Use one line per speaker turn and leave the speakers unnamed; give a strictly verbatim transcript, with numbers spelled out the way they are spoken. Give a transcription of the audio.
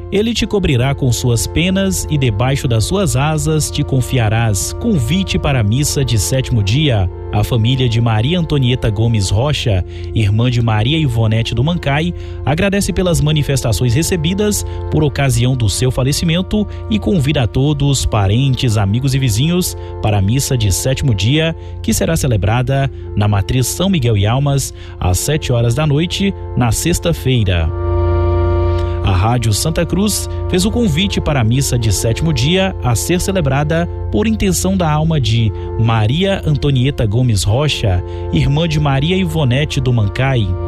Ele te cobrirá com suas penas e debaixo das suas asas te confiarás. Convite para a missa de sétimo dia. A família de Maria Antonieta Gomes Rocha, irmã de Maria Ivonete do Mancai, agradece pelas manifestações recebidas por ocasião do seu falecimento e convida a todos, parentes, amigos e vizinhos, para a missa de sétimo dia, que será celebrada na Matriz São Miguel e Almas, às sete horas da noite, na sexta-feira. A Rádio Santa Cruz fez o convite para a missa de sétimo dia a ser celebrada por intenção da alma de Maria Antonieta Gomes Rocha, irmã de Maria Ivonete do Mancai.